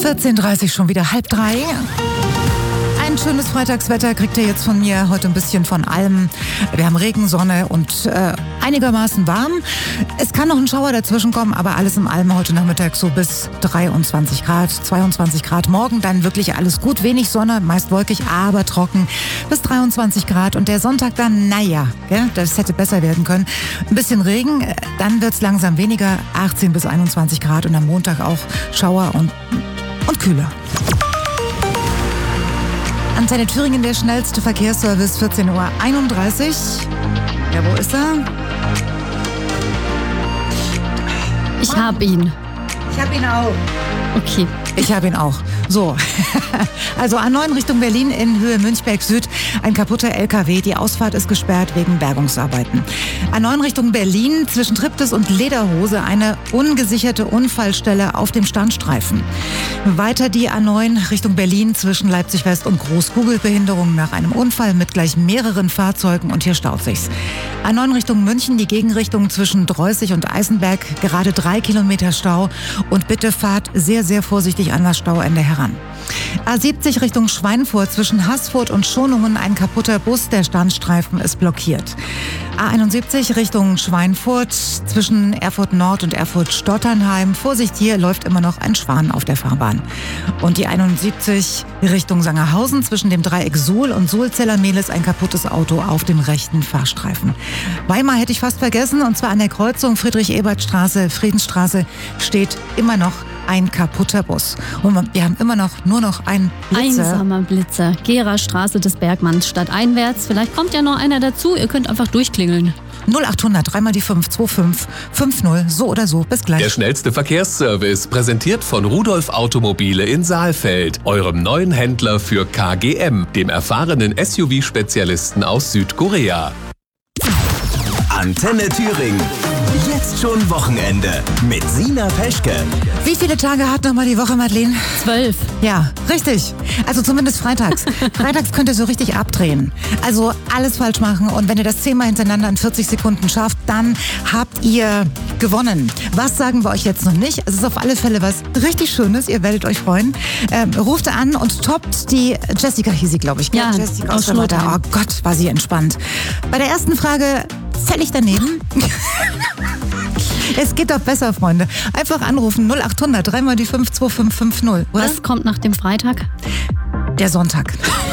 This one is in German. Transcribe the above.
14:30 schon wieder 2:30. Ein schönes Freitagswetter kriegt ihr jetzt von mir, heute ein bisschen von allem. Wir haben Regen, Sonne und einigermaßen warm. Es kann noch ein Schauer dazwischen kommen, aber alles in allem heute Nachmittag so bis 23 Grad, 22 Grad. Morgen dann wirklich alles gut, wenig Sonne, meist wolkig, aber trocken bis 23 Grad. Und der Sonntag dann, naja, das hätte besser werden können. Ein bisschen Regen, dann wird es langsam weniger, 18 bis 21 Grad und am Montag auch Schauer und kühler. Antenne Thüringen, der schnellste Verkehrsservice, 14:31 Uhr. Ja, wo ist er? Ich habe ihn. Ich habe ihn auch. Okay. Ich habe ihn auch. So, also A9 Richtung Berlin in Höhe Münchberg Süd. Ein kaputter LKW. Die Ausfahrt ist gesperrt wegen Bergungsarbeiten. A9 Richtung Berlin zwischen Triptis und Lederhose. Eine ungesicherte Unfallstelle auf dem Standstreifen. Weiter die A9 Richtung Berlin zwischen Leipzig West und Großkugelbehinderung nach einem Unfall mit gleich mehreren Fahrzeugen und hier staut sich's. A9 Richtung München, die Gegenrichtung zwischen Dreußig und Eisenberg. Gerade 3 Kilometer Stau und bitte fahrt sehr, sehr vorsichtig an das Stauende heran. A70 Richtung Schweinfurt zwischen Haßfurt und Schonungen ein kaputter Bus, der Standstreifen ist blockiert. A71 Richtung Schweinfurt zwischen Erfurt Nord und Erfurt Stotternheim. Vorsicht, hier läuft immer noch ein Schwan auf der Fahrbahn. Und die 71 Richtung Sangerhausen zwischen dem Dreieck Suhl und Sulzeller-Mehlis ein kaputtes Auto auf dem rechten Fahrstreifen. Weimar hätte ich fast vergessen, und zwar an der Kreuzung Friedrich-Ebert-Straße, Friedensstraße steht immer noch ein kaputter Bus. Und wir haben immer noch nur noch einen Blitzer. Einsamer Blitzer. Gera-Straße des Bergmanns stadteinwärts. Vielleicht kommt ja noch einer dazu. Ihr könnt einfach durchklingeln. 0800 3 mal die 5 25 50. So oder so. Bis gleich. Der schnellste Verkehrsservice, präsentiert von Rudolf Automobile in Saalfeld, eurem neuen Händler für KGM, dem erfahrenen SUV-Spezialisten aus Südkorea. Antenne Thüringen. Jetzt schon Wochenende mit Sina Peschke. Wie viele Tage hat noch mal die Woche, Madeleine? 12. Ja, richtig. Also zumindest freitags. Freitags könnt ihr so richtig abdrehen. Also alles falsch machen, und wenn ihr das 10-mal hintereinander in 40 Sekunden schafft, dann habt ihr gewonnen. Was sagen wir euch jetzt noch nicht? Es ist auf alle Fälle was richtig Schönes. Ihr werdet euch freuen. Ruft an und toppt die Jessica, hieß sie, glaube ich. Ja, Jessica aus Schlotheim. Oh Gott, war sie entspannt. Bei der ersten Frage völlig daneben. Es geht doch besser, Freunde. Einfach anrufen 0800 3 mal die 5 25 50. Oder? Was kommt nach dem Freitag? Der Sonntag.